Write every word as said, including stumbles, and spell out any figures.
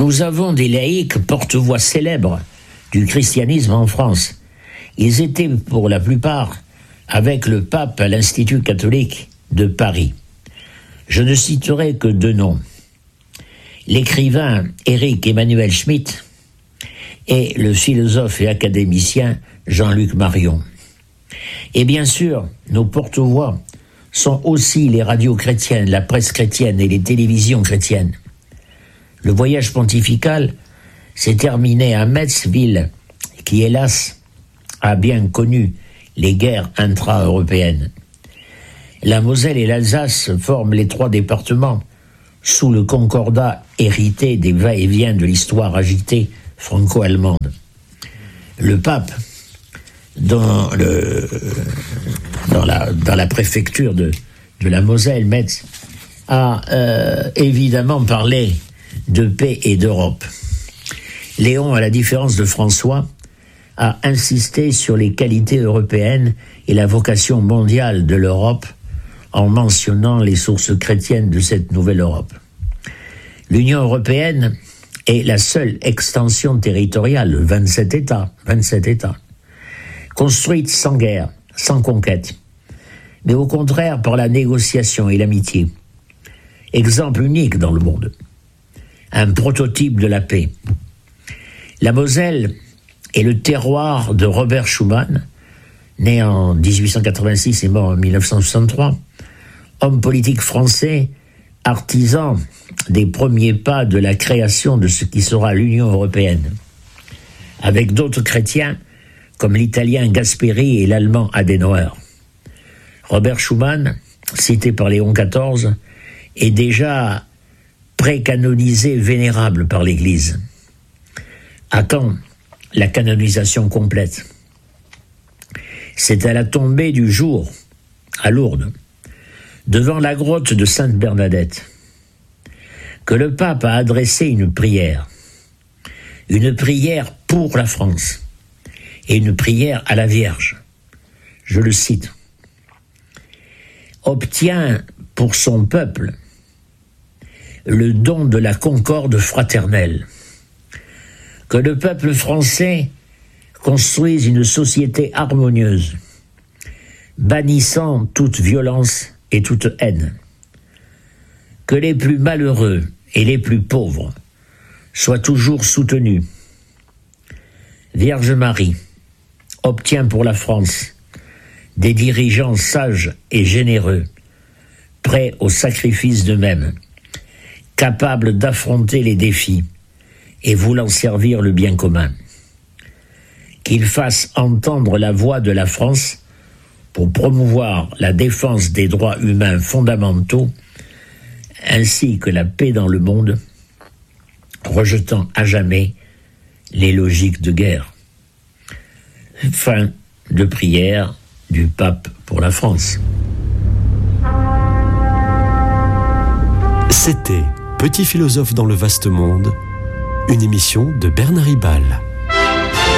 Nous avons des laïcs porte-voix célèbres du christianisme en France. Ils étaient pour la plupart avec le pape à l'Institut catholique de Paris. Je ne citerai que deux noms. L'écrivain Éric Emmanuel Schmitt et le philosophe et académicien Jean-Luc Marion. Et bien sûr, nos porte-voix sont aussi les radios chrétiennes, la presse chrétienne et les télévisions chrétiennes. Le voyage pontifical s'est terminé à Metz, ville qui, hélas, a bien connu les guerres intra-européennes. La Moselle et l'Alsace forment les trois départements sous le concordat hérité des va-et-vient de l'histoire agitée franco-allemande. Le pape, dans, le, dans, la, dans la préfecture de, de la Moselle, Metz, a euh, évidemment parlé de paix et d'Europe. Léon, à la différence de François, a insisté sur les qualités européennes et la vocation mondiale de l'Europe en mentionnant les sources chrétiennes de cette nouvelle Europe. L'Union européenne est la seule extension territoriale, vingt-sept États, vingt-sept États, construite sans guerre, sans conquête, mais au contraire par la négociation et l'amitié. Exemple unique dans le monde. Un prototype de la paix. La Moselle est le terroir de Robert Schuman, né en dix-huit cent quatre-vingt-six et mort en mille neuf cent soixante-trois, homme politique français, artisan des premiers pas de la création de ce qui sera l'Union européenne, avec d'autres chrétiens comme l'italien Gasperi et l'allemand Adenauer. Robert Schuman, cité par Léon quatorze, est déjà pré-canonisé vénérable par l'Église. À quand la canonisation complète? C'est à la tombée du jour, à Lourdes, devant la grotte de Sainte-Bernadette, que le pape a adressé une prière. Une prière pour la France et une prière à la Vierge. Je le cite. « Obtient pour son peuple le don de la concorde fraternelle. Que le peuple français construise une société harmonieuse, bannissant toute violence et toute haine. Que les plus malheureux et les plus pauvres soient toujours soutenus. Vierge Marie obtient pour la France des dirigeants sages et généreux, prêts au sacrifice d'eux-mêmes, capables d'affronter les défis et voulant servir le bien commun. Qu'ils fassent entendre la voix de la France pour promouvoir la défense des droits humains fondamentaux ainsi que la paix dans le monde, rejetant à jamais les logiques de guerre. » Fin de prière du pape pour la France. C'était Petit philosophe dans le vaste monde, une émission de Bernard Ribal.